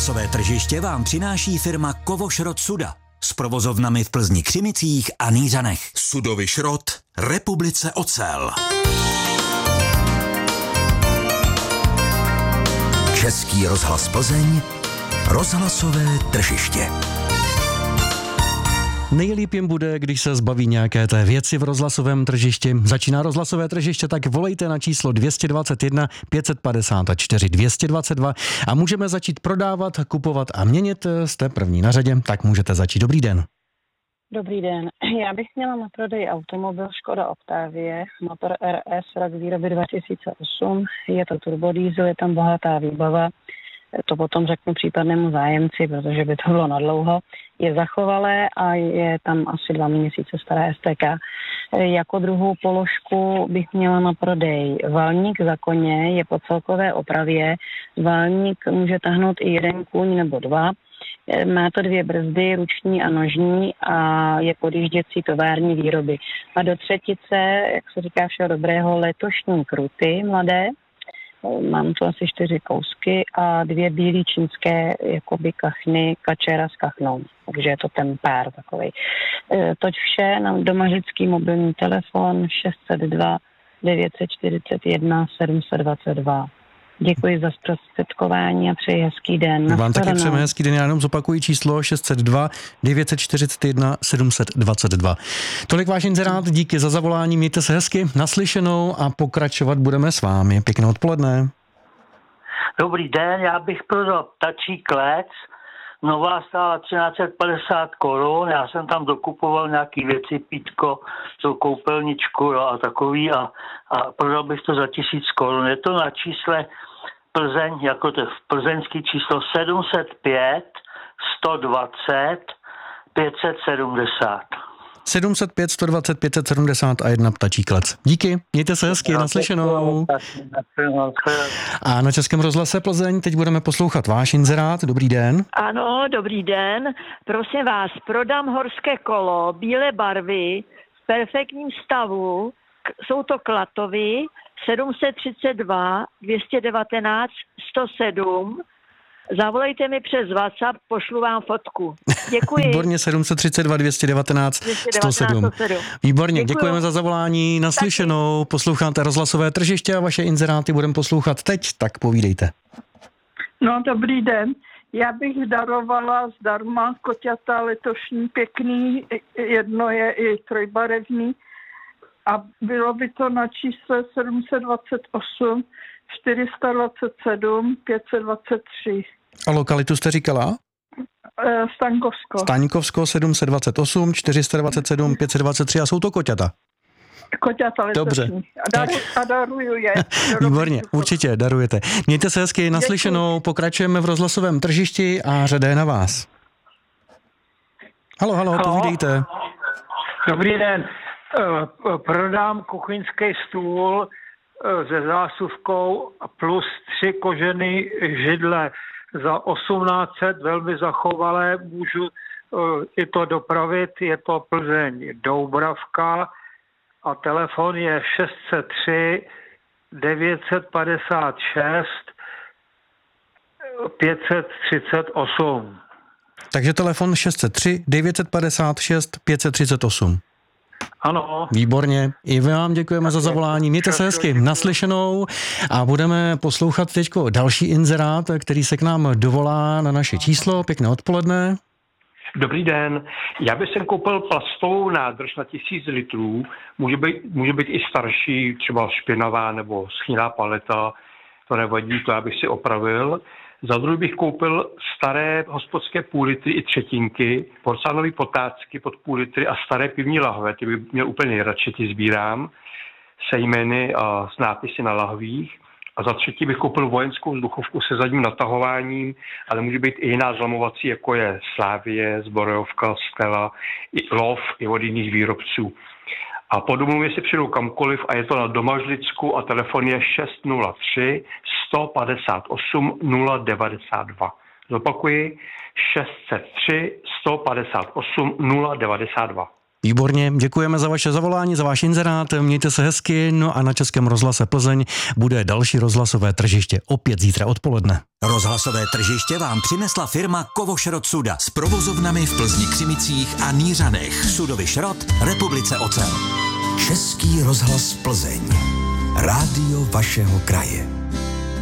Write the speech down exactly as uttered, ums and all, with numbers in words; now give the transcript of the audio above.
Rozhlasové tržiště vám přináší firma Kovošrot Suda s provozovnami v Plzni, Křimicích a Nýřanech. Sudový šrot Republice ocel. Český rozhlas Plzeň, rozhlasové tržiště. Nejlíp jim bude, když se zbaví nějaké té věci v rozhlasovém tržišti. Začíná rozhlasové tržiště, tak volejte na číslo dvě stě dvacet jedna pět set padesát čtyři dvě stě dvacet dva a můžeme začít prodávat, kupovat a měnit. Jste první na řadě, tak můžete začít. Dobrý den. Dobrý den. Já bych měla na prodej automobil Škoda Octavie, motor R S, rok výroby dva tisíce osm. Je to turbodiesel, je tam bohatá výbava. To potom řeknu případnému zájemci, protože by to bylo nadlouho. Je zachovalé a je tam asi dva měsíce staré S T K. Jako druhou položku bych měla na prodej valník za koně, je po celkové opravě. Valník může tahnout i jeden kůň nebo dva. Má to dvě brzdy, ruční a nožní a je podjížděcí tovární výroby. A do třetice, jak se říká všeho dobrého, letošní kruty mladé. Mám tu asi čtyři kousky a dvě bílé čínské jakoby kachny, kačera s kachnou. Takže je to ten pár takovej. Toť vše na domažický mobilní telefon šest set dva devět set čtyřicet jedna sedm set dvacet dva. Děkuji za zprostředkování a přeji hezký den. Vám taky přejeme hezký den, já jenom zopakuji číslo šest set dva devět set čtyřicet jedna sedm set dvacet dva. Tolik váš inzerát, díky za zavolání, mějte se hezky, naslyšenou a pokračovat budeme s vámi. Pěkné odpoledne. Dobrý den, já bych prodal ptačí klec, nová stála třináct set padesát korun, já jsem tam dokupoval nějaký věci, pítko, tu koupelničku jo, a takový a, a prodal bych to za tisíc korun. Je to na čísle Plzeň, jako to plzeňský číslo sedm set pět sto dvacet pět set sedmdesát. sedm set pět sto dvacet pět set sedmdesát a jedna ptačí klec. Díky, mějte se hezky, naslyšenou. A na Českém rozhlase Plzeň teď budeme poslouchat váš inzerát. Dobrý den. Ano, dobrý den. Prosím vás, prodám horské kolo, bílé barvy, v perfektním stavu. Jsou to klatovy, sedm set třicet dva dvě stě devatenáct sto sedm. Zavolejte mi přes WhatsApp, pošlu vám fotku. Děkuji. Výborně, sedm set třicet dva dvě stě devatenáct sto sedm. Výborně, děkuji. Děkujeme za zavolání, naslyšenou. Posloucháte rozhlasové tržiště a vaše inzeráty budeme poslouchat teď, tak povídejte. No, dobrý den. Já bych darovala zdarma koťata letošní pěkný, jedno je i trojbarevný a bylo by to na čísle sedm set dvacet osm čtyři sta dvacet sedm pět set dvacet tři. A lokalitu jste říkala? Staňkovsko. Staňkovsko sedm set dvacet osm čtyři sta dvacet sedm pět set dvacet tři a jsou to koťata? Koťata letošní. Dobře. A, daru, a daruju je. Výborně, určitě darujete. Mějte se hezky, naslyšenou, pokračujeme v rozhlasovém tržišti a řada je na vás. Halo, halo, halo. Povídejte. Dobrý den. Prodám kuchyňský stůl se zásuvkou plus tři kožené židle za osmnáct set, velmi zachovalé, můžu i to dopravit, je to Plzeň Doubravka a telefon je šest set tři devět set padesát šest pět set třicet osm. Takže telefon šest set tři devět set padesát šest pět set třicet osm. Ano. Výborně. I vám děkujeme za zavolání. Mějte se hezky, naslyšenou a budeme poslouchat teďko další inzerát, který se k nám dovolá na naše číslo. Pěkné odpoledne. Dobrý den. Já bych sem koupil plastovou nádrž na tisíc litrů. Může být, může být i starší, třeba špinavá nebo schnilá paleta. To nevadí, to já bych si opravil. Za druhý bych koupil staré hospodské půl litry i třetinky, porcelánové potácky pod půl litry a staré pivní lahve. Ty bych měl úplně nejradši, ty sbírám, se jmény a s nápisy na lahvích. A za třetí bych koupil vojenskou vzduchovku se zadním natahováním, ale může být i jiná zlamovací, jako je Slávie, Zbrojovka, Stella, i Lov, i od jiných výrobců. A po domluvě si přijdu kamkoliv a je to na Domažlicku a telefon je šest nula tři sto padesát osm nula devadesát dva. Zopakuji šest set tři sto padesát osm nula devadesát dva. Výborně, děkujeme za vaše zavolání, za váš inzerát, mějte se hezky, no a na Českém rozhlase Plzeň bude další rozhlasové tržiště opět zítra odpoledne. Rozhlasové tržiště vám přinesla firma Kovošrot Suda s provozovnami v Plzni Křimicích a Nířanech. Sudový šrot, Republice Ocel. Český rozhlas Plzeň. Rádio vašeho kraje.